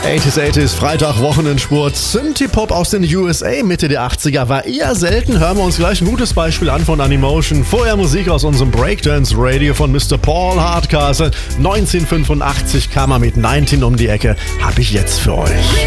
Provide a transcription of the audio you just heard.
80s, Freitag, Wochenendspurt. Synthie-Pop aus den USA Mitte der 80er war eher selten. Hören wir uns gleich ein gutes Beispiel an von Animotion. Vorher Musik aus unserem Breakdance-Radio von Mr. Paul Hardcastle. 1985 kam er mit 19 um die Ecke. Hab ich jetzt für euch.